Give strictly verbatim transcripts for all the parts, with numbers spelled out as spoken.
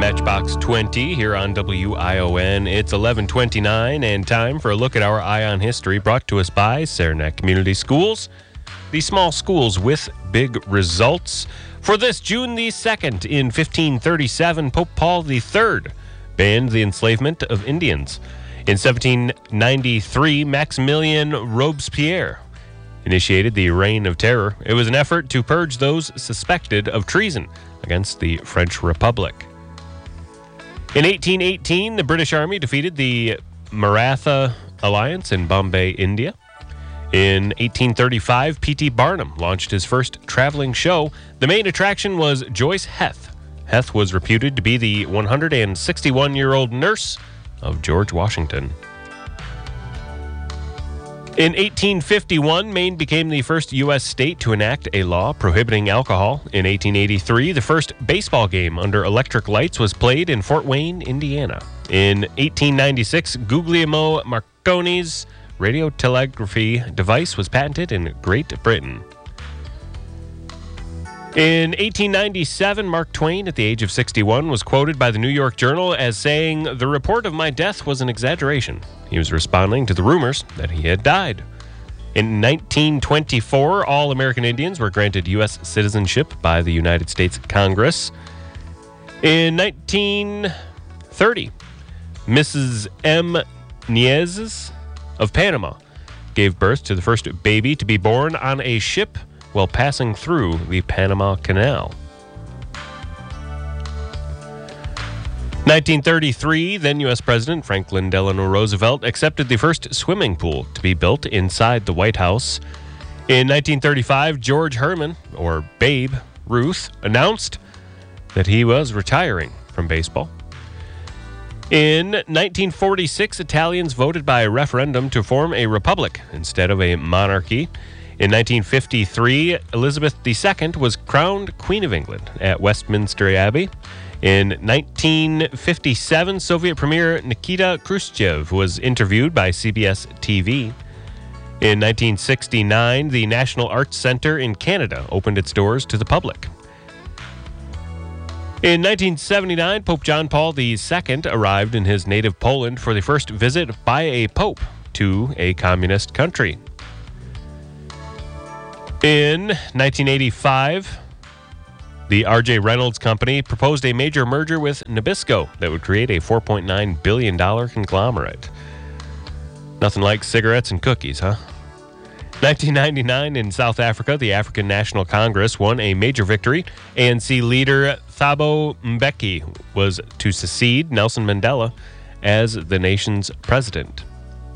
Matchbox twenty here on W I O N. It's eleven twenty-nine and time for a look at our Eye on History, brought to us by Saranac Community Schools, the small schools with big results. For this June the second in fifteen thirty-seven, Pope Paul the third banned the enslavement of Indians. In seventeen ninety-three, Maximilien Robespierre initiated the Reign of Terror. It was an effort to purge those suspected of treason against the French Republic. In eighteen eighteen, the British Army defeated the Maratha Alliance in Bombay, India. In eighteen thirty-five, P T Barnum launched his first traveling show. The main attraction was Joyce Heth. Heth was reputed to be the one hundred sixty-one-year-old nurse of George Washington. In eighteen fifty-one, Maine became the first U S state to enact a law prohibiting alcohol. In eighteen eighty-three, the first baseball game under electric lights was played in Fort Wayne, Indiana. In eighteen ninety-six, Guglielmo Marconi's radiotelegraphy device was patented in Great Britain. In eighteen ninety-seven, Mark Twain, at the age of sixty-one, was quoted by the New York Journal as saying, "The report of my death was an exaggeration." He was responding to the rumors that he had died. In nineteen twenty-four, all American Indians were granted U S citizenship by the United States Congress. In nineteen thirty, Missus M. Nieves of Panama gave birth to the first baby to be born on a ship while passing through the Panama Canal. nineteen thirty-three, then U S President Franklin Delano Roosevelt accepted the first swimming pool to be built inside the White House. In nineteen thirty-five, George Herman, or Babe Ruth, announced that he was retiring from baseball. In nineteen forty-six, Italians voted by referendum to form a republic instead of a monarchy. In nineteen fifty-three, Elizabeth the Second was crowned Queen of England at Westminster Abbey. In nineteen fifty-seven, Soviet Premier Nikita Khrushchev was interviewed by C B S T V. In nineteen sixty-nine, the National Arts Centre in Canada opened its doors to the public. In nineteen seventy-nine, Pope John Paul the Second arrived in his native Poland for the first visit by a pope to a communist country. In nineteen eighty-five, the R J Reynolds Company proposed a major merger with Nabisco that would create a four point nine billion dollars conglomerate. Nothing like cigarettes and cookies, huh? nineteen ninety-nine, in South Africa, the African National Congress won a major victory. A N C leader Thabo Mbeki was to succeed Nelson Mandela as the nation's president.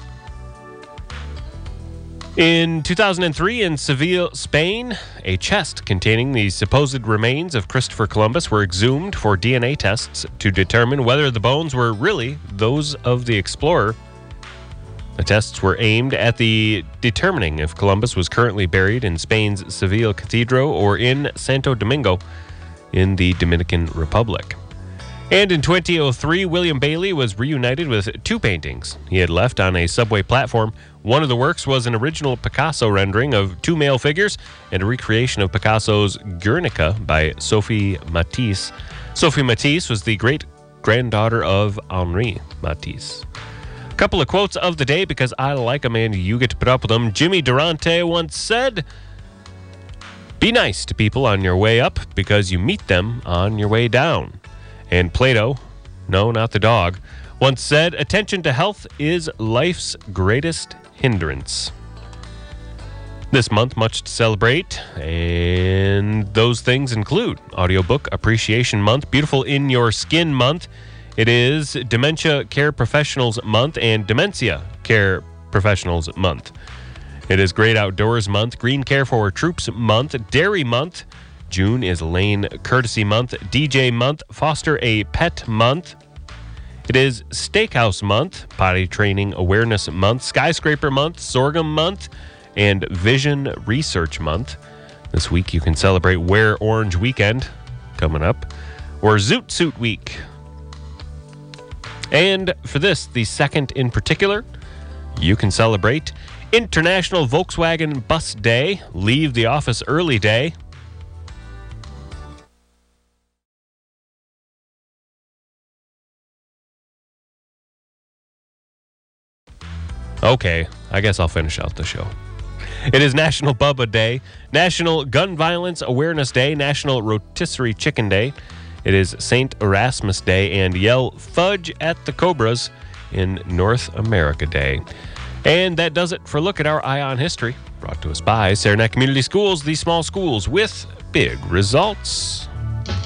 In two thousand three, in Seville, Spain, a chest containing the supposed remains of Christopher Columbus were exhumed for D N A tests to determine whether the bones were really those of the explorer. The tests were aimed at the determining if Columbus was currently buried in Spain's Seville Cathedral or in Santo Domingo in the Dominican Republic. And in twenty oh three, William Bailey was reunited with two paintings he had left on a subway platform. One of the works was an original Picasso rendering of two male figures and a recreation of Picasso's Guernica by Sophie Matisse. Sophie Matisse was the great-granddaughter of Henri Matisse. A couple of quotes of the day, because I like them and you get to put up with them. Jimmy Durante once said, "Be nice to people on your way up because you meet them on your way down." And Plato, no, not the dog, once said, "Attention to health is life's greatest hindrance." This month, much to celebrate, and those things include Audiobook Appreciation Month, Beautiful in Your Skin Month. It is Dementia Care Professionals Month and Dementia Care Professionals Month. It is Great Outdoors Month, Green Care for Troops Month, Dairy Month. June is Lane Courtesy Month, D J Month, Foster a Pet Month. It is Steakhouse Month, Potty Training Awareness Month, Skyscraper Month, Sorghum Month, and Vision Research Month. This week you can celebrate Wear Orange Weekend coming up, or Zoot Suit Week. And for this, the second in particular, you can celebrate International Volkswagen Bus Day, Leave the Office Early Day, Okay, I guess I'll finish out the show. It is National Bubba Day, National Gun Violence Awareness Day, National Rotisserie Chicken Day. It is Saint Erasmus Day and Yell Fudge at the Cobras in North America Day. And that does it for Look at Our Eye on History, brought to us by Saranac Community Schools, the small schools with big results.